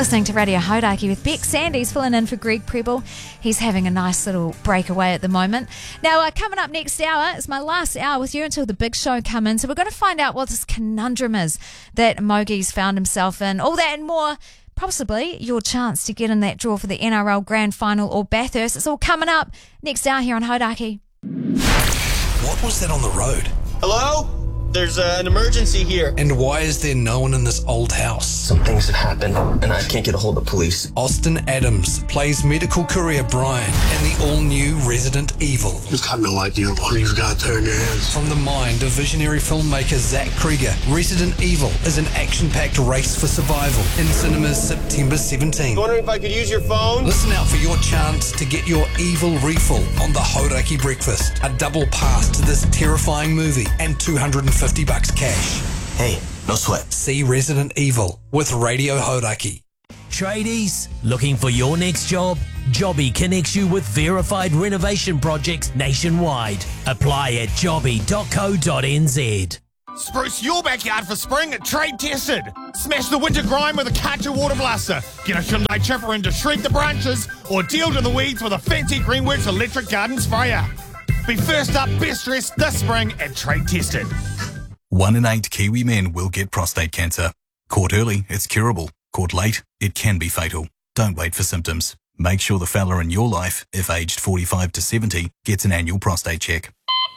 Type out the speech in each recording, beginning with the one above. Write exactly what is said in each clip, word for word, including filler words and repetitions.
listening to Radio Hodaki with Beck Sandys filling in for Greg Preble. He's having a nice little breakaway at the moment. Now, uh, coming up next hour, it's my last hour with you until the big show come in. So we're going to find out what this conundrum is that Mogi's found himself in. All that and more. Possibly your chance to get in that draw for the N R L Grand Final or Bathurst. It's all coming up next hour here on Hodaki. What was that on the road? Hello? There's uh, an emergency here. And why is there no one in this old house? Some things have happened, and I can't get a hold of police. Austin Adams plays medical courier Brian in the all-new Resident Evil. Just got no idea what you've got there in your hands. From the mind of visionary filmmaker Zach Krieger, Resident Evil is an action-packed race for survival in cinemas September seventeenth. Wondering if I could use your phone? Listen out for your chance to get your evil refill on the Hodaki Breakfast. A double pass to this terrifying movie and two hundred fifty bucks cash. Hey, no sweat. See Resident Evil with Radio Hodaki. Tradies, looking for your next job? Jobby connects you with verified renovation projects nationwide. Apply at jobby dot co dot n z. Spruce your backyard for spring at Trade Tested. Smash the winter grime with a Karcher water blaster. Get a Hyundai chipper in to shred the branches, or deal to the weeds with a fancy Greenworks electric garden sprayer. Be first up, best dressed this spring at Trade Tested. One in eight Kiwi men will get prostate cancer. Caught early, it's curable. Caught late, it can be fatal. Don't wait for symptoms. Make sure the fella in your life, if aged forty-five to seventy, gets an annual prostate check.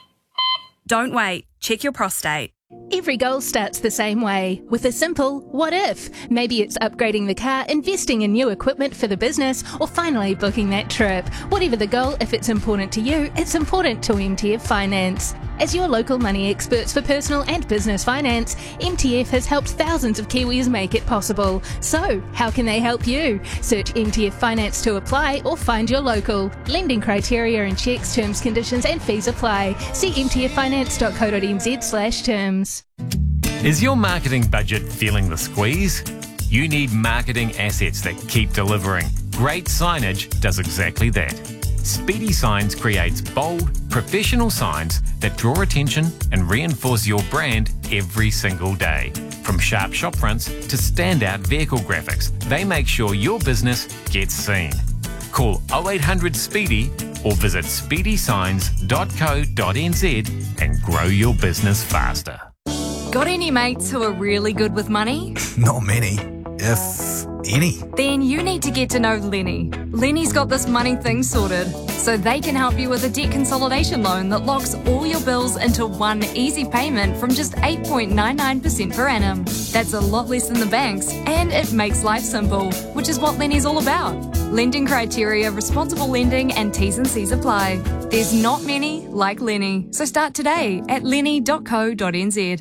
Don't wait. Check your prostate. Every goal starts the same way, with a simple what if. Maybe it's upgrading the car, investing in new equipment for the business, or finally booking that trip. Whatever the goal, if it's important to you, it's important to M T F Finance. As your local money experts for personal and business finance, M T F has helped thousands of Kiwis make it possible. So, how can they help you? Search M T F Finance to apply or find your local. Lending criteria and checks, terms, conditions and fees apply. See m t f finance dot co dot n z slash terms. Is your marketing budget feeling the squeeze? You need marketing assets that keep delivering. Great Signage does exactly that. Speedy Signs creates bold, professional signs that draw attention and reinforce your brand every single day. From sharp shop fronts to standout vehicle graphics, they make sure your business gets seen. Call oh eight hundred SPEEDY or visit speedy signs dot co dot n z and grow your business faster. Got any mates who are really good with money? Not many, if any. Then you need to get to know Lenny. Lenny's got this money thing sorted, so they can help you with a debt consolidation loan that locks all your bills into one easy payment from just eight point nine nine percent per annum. That's a lot less than the banks, and it makes life simple, which is what Lenny's all about. Lending criteria, responsible lending, and T's and C's apply. There's not many like Lenny, so start today at lenny dot co dot n z.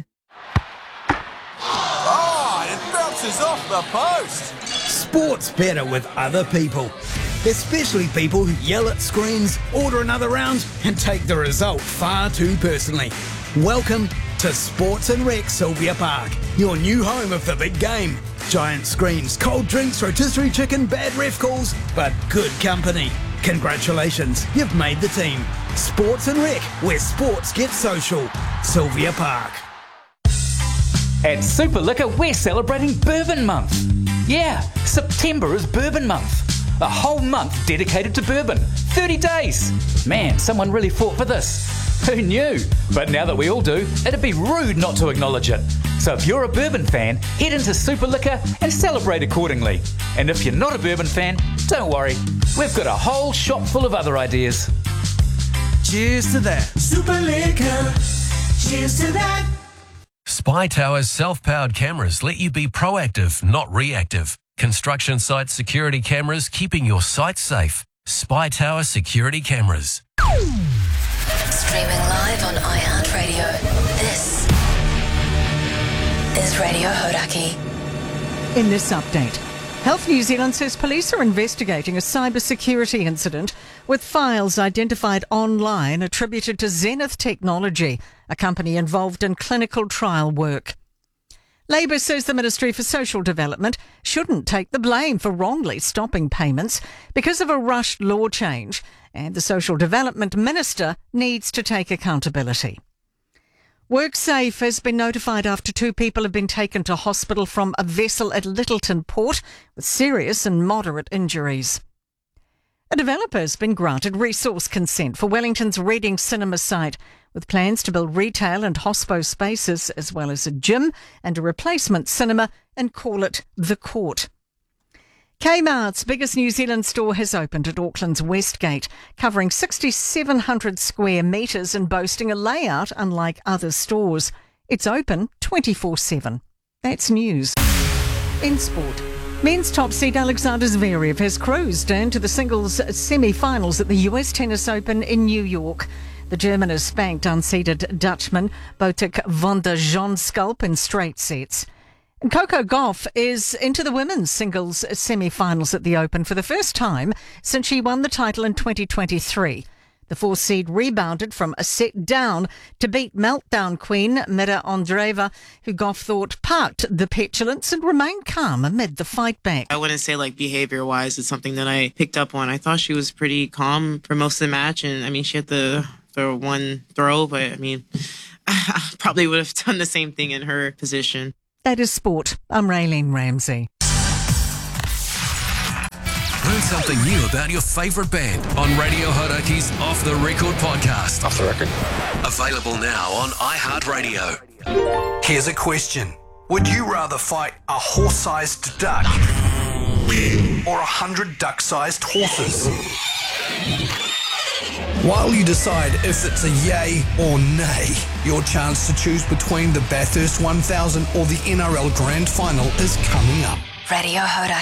Oh, it bounces off the post. Sport's better with other people, especially people who yell at screens, order another round, and take the result far too personally. Welcome to Sports and Rec Sylvia Park, your new home of the big game. Giant screens, cold drinks, rotisserie chicken, bad ref calls, but good company. Congratulations, you've made the team. Sports and Rec, where sports get social. Sylvia Park. At Super Liquor, we're celebrating Bourbon Month. Yeah, September is Bourbon Month. A whole month dedicated to bourbon. thirty days. Man, someone really fought for this. Who knew? But now that we all do, it'd be rude not to acknowledge it. So if you're a bourbon fan, head into Super Liquor and celebrate accordingly. And if you're not a bourbon fan, don't worry. We've got a whole shop full of other ideas. Cheers to that. Super Liquor. Cheers to that. Spy Tower's self-powered cameras let you be proactive, not reactive. Construction site security cameras keeping your site safe. Spy Tower Security Cameras. Streaming live on iHeartRadio. This is Radio Hodaki. In this update, Health New Zealand says police are investigating a cybersecurity incident with files identified online attributed to Zenith Technology, a company involved in clinical trial work. Labour says the Ministry for Social Development shouldn't take the blame for wrongly stopping payments because of a rushed law change, and the Social Development Minister needs to take accountability. WorkSafe has been notified after two people have been taken to hospital from a vessel at Littleton Port with serious and moderate injuries. A developer has been granted resource consent for Wellington's Reading cinema site, with plans to build retail and hospo spaces as well as a gym and a replacement cinema, and call it The Court. Kmart's biggest New Zealand store has opened at Auckland's Westgate, covering six thousand seven hundred square metres and boasting a layout unlike other stores. It's open twenty-four seven. That's news. In sport, men's top seed Alexander Zverev has cruised into the singles semi-finals at the U S Tennis Open in New York. The German has spanked unseeded Dutchman Botic van der Zandschulp in straight sets. And Coco Gauff is into the women's singles semi-finals at the Open for the first time since she won the title in twenty twenty-three. The four seed rebounded from a set down to beat meltdown queen Mira Andreeva, who Gauff thought parked the petulance and remained calm amid the fight back. I wouldn't say like behavior-wise it's something that I picked up on. I thought she was pretty calm for most of the match, and I mean she had the, the one throw, but I mean I probably would have done the same thing in her position. That is sport. I'm Raylene Ramsey. Learn something new about your favourite band on Radio Hauraki's Off the Record podcast. Off the record. Available now on iHeartRadio. Here's a question. Would you rather fight a horse-sized duck or a hundred duck-sized horses? While you decide if it's a yay or nay, your chance to choose between the Bathurst one thousand or the N R L Grand Final is coming up. Radio Hauraki.